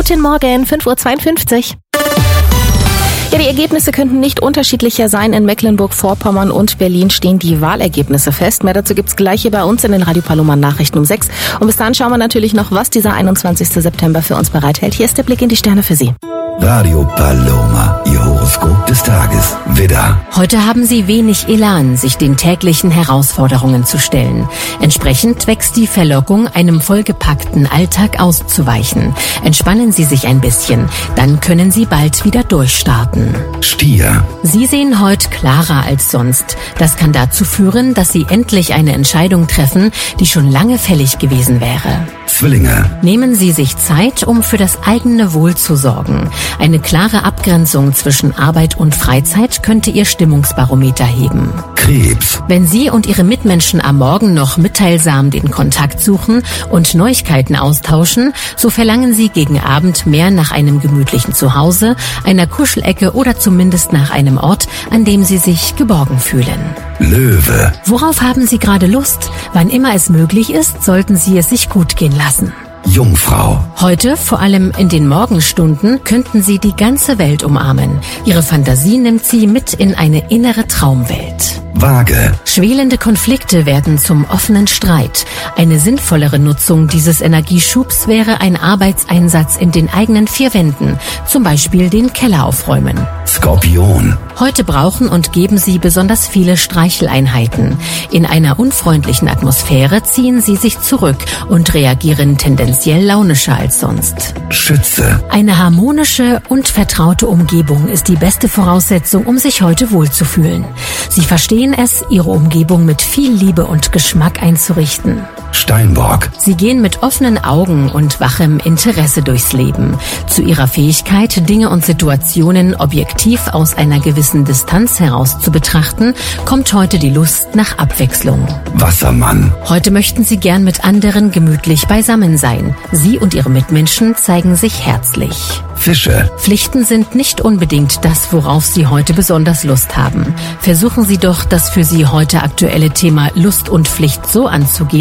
Guten Morgen, 5:52 Uhr. Ja, die Ergebnisse könnten nicht unterschiedlicher sein. In Mecklenburg-Vorpommern und Berlin stehen die Wahlergebnisse fest. Mehr dazu gibt's gleich hier bei uns in den Radio Paloma Nachrichten um 6. Und bis dahin schauen wir natürlich noch, was dieser 21. September für uns bereithält. Hier ist der Blick in die Sterne für Sie. Radio Paloma, Ihr Horoskop des Tages. Widder. Heute haben Sie wenig Elan, sich den täglichen Herausforderungen zu stellen. Entsprechend wächst die Verlockung, einem vollgepackten Alltag auszuweichen. Entspannen Sie sich ein bisschen, dann können Sie bald wieder durchstarten. Stier. Sie sehen heute klarer als sonst. Das kann dazu führen, dass Sie endlich eine Entscheidung treffen, die schon lange fällig gewesen wäre. Zwillinge. Nehmen Sie sich Zeit, um für das eigene Wohl zu sorgen. Eine klare Abgrenzung zwischen Arbeit und Freizeit könnte Ihr Stimmungsbarometer heben. Krebs. Wenn Sie und Ihre Mitmenschen am Morgen noch mitteilsam den Kontakt suchen und Neuigkeiten austauschen, so verlangen Sie gegen Abend mehr nach einem gemütlichen Zuhause, einer Kuschelecke oder zumindest nach einem Ort, an dem Sie sich geborgen fühlen. Löwe. Worauf haben Sie gerade Lust? Wann immer es möglich ist, sollten Sie es sich gut gehen lassen. Jungfrau. Heute, vor allem in den Morgenstunden, könnten Sie die ganze Welt umarmen. Ihre Fantasie nimmt Sie mit in eine innere Traumwelt. Waage. Schwelende Konflikte werden zum offenen Streit. Eine sinnvollere Nutzung dieses Energieschubs wäre ein Arbeitseinsatz in den eigenen vier Wänden, zum Beispiel den Keller aufräumen. Skorpion. Heute brauchen und geben Sie besonders viele Streicheleinheiten. In einer unfreundlichen Atmosphäre ziehen Sie sich zurück und reagieren tendenziell launischer als sonst. Schütze. Eine harmonische und vertraute Umgebung ist die beste Voraussetzung, um sich heute wohlzufühlen. Sie verstehen es, Ihre Umgebung mit viel Liebe und Geschmack einzurichten. Steinbock. Sie gehen mit offenen Augen und wachem Interesse durchs Leben. Zu Ihrer Fähigkeit, Dinge und Situationen objektiv aus einer gewissen Distanz heraus zu betrachten, kommt heute die Lust nach Abwechslung. Wassermann. Heute möchten Sie gern mit anderen gemütlich beisammen sein. Sie und Ihre Mitmenschen zeigen sich herzlich. Fische. Pflichten sind nicht unbedingt das, worauf Sie heute besonders Lust haben. Versuchen Sie doch, das für Sie heute aktuelle Thema Lust und Pflicht so anzugehen,